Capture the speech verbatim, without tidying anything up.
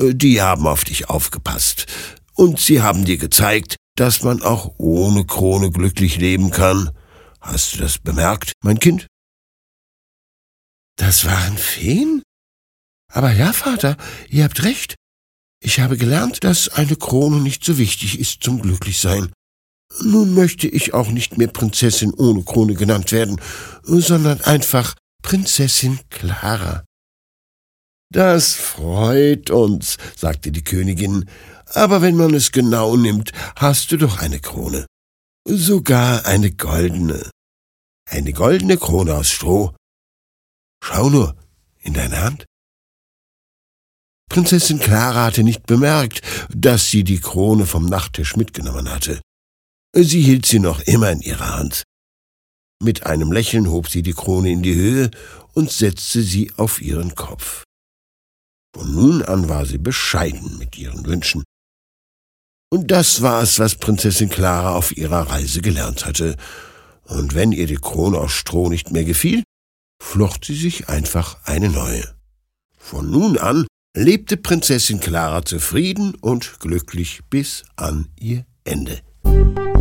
Die haben auf dich aufgepasst. Und sie haben dir gezeigt, dass man auch ohne Krone glücklich leben kann. Hast du das bemerkt, mein Kind? Das waren Feen? Aber ja, Vater, ihr habt recht. Ich habe gelernt, dass eine Krone nicht so wichtig ist zum Glücklichsein. Nun möchte ich auch nicht mehr Prinzessin ohne Krone genannt werden, sondern einfach Prinzessin Clara. Das freut uns, sagte die Königin, aber wenn man es genau nimmt, hast du doch eine Krone. Sogar eine goldene. Eine goldene Krone aus Stroh. Schau nur in deine Hand. Prinzessin Clara hatte nicht bemerkt, dass sie die Krone vom Nachttisch mitgenommen hatte. Sie hielt sie noch immer in ihrer Hand. Mit einem Lächeln hob sie die Krone in die Höhe und setzte sie auf ihren Kopf. Von nun an war sie bescheiden mit ihren Wünschen. Und das war es, was Prinzessin Clara auf ihrer Reise gelernt hatte. Und wenn ihr die Krone aus Stroh nicht mehr gefiel, flocht sie sich einfach eine neue. Von nun an lebte Prinzessin Clara zufrieden und glücklich bis an ihr Ende.